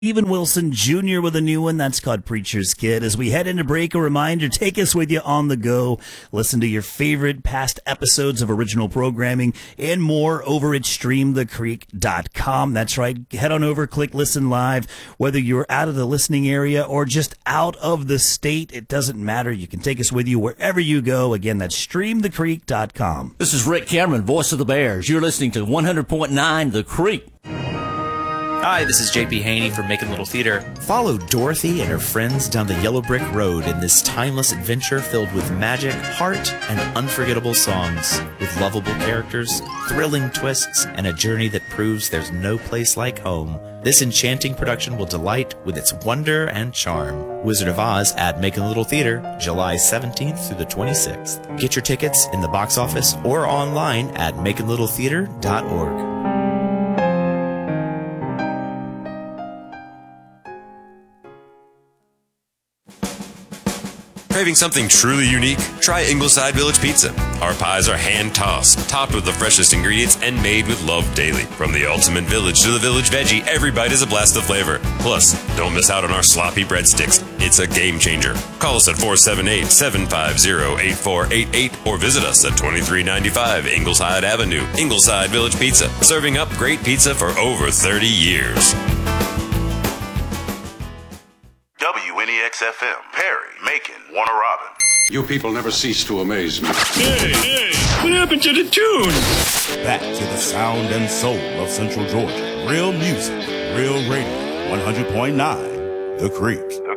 Stephen Wilson Jr. with a new one that's called Preacher's Kid. As we head into break, a reminder, take us with you on the go. Listen to your favorite past episodes of original programming and more over at streamthecreek.com. That's right. Head on over, click listen live. Whether you're out of the listening area or just out of the state, it doesn't matter. You can take us with you wherever you go. Again, that's streamthecreek.com. This is Rick Cameron, voice of the Bears. You're listening to 100.9 The Creek. Hi, this is JP Haney from Making Little Theater. Follow Dorothy and her friends down the yellow brick road in this timeless adventure filled with magic, heart, and unforgettable songs. With lovable characters, thrilling twists, and a journey that proves there's no place like home. This enchanting production will delight with its wonder and charm. Wizard of Oz at Making Little Theater, July 17th through the 26th. Get your tickets in the box office or online at makinglittletheater.org. Craving something truly unique? Try Ingleside Village Pizza. Our pies are hand-tossed, topped with the freshest ingredients, and made with love daily. From the ultimate village to the village veggie, every bite is a blast of flavor. Plus, don't miss out on our sloppy breadsticks. It's a game changer. Call us at 478-750-8488 or visit us at 2395 Ingleside Avenue. Ingleside Village Pizza, serving up great pizza for over 30 years. WNEX-FM, Perry, Macon, Warner Robins. You people never cease to amaze me. Hey, what happened to the tune? Back to the sound and soul of Central Georgia. Real music, real radio, 100.9, The Creek.